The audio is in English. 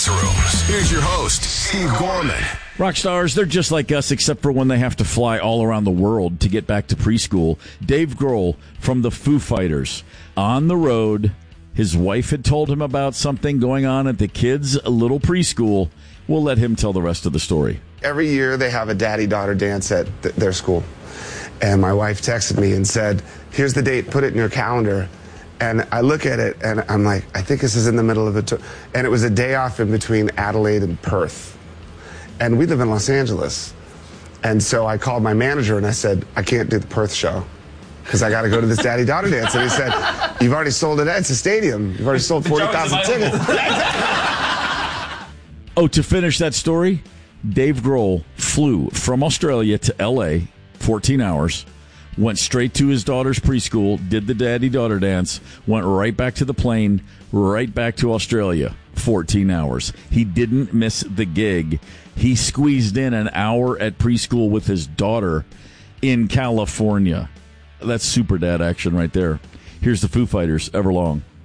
Newsrooms. Here's your host, Steve Gorman. Rock stars, they're just like us, except for when they have to fly all around the world to get back to preschool. Dave Grohl from the Foo Fighters. On the road, his wife had told him about something going on at the kids' little preschool. We'll let him tell the rest of the story. Every year they have a daddy-daughter dance at their school. And my wife texted me and said, here's the date, put it in your calendar. And I look at it and I'm like, I think this is in the middle of a tour. And it was a day off in between Adelaide and Perth. And we live in Los Angeles. And so I called my manager and I said, I can't do the Perth show because I got to go to this daddy-daughter dance. And he said, you've already sold it. It's a stadium. You've already sold 40,000 tickets. Oh, to finish that story, Dave Grohl flew from Australia to L.A., 14 hours, went straight to his daughter's preschool, did the daddy-daughter dance, went right back to the plane, right back to Australia, 14 hours. He didn't miss the gig. He squeezed in an hour at preschool with his daughter in California. That's super dad action right there. Here's the Foo Fighters, Everlong.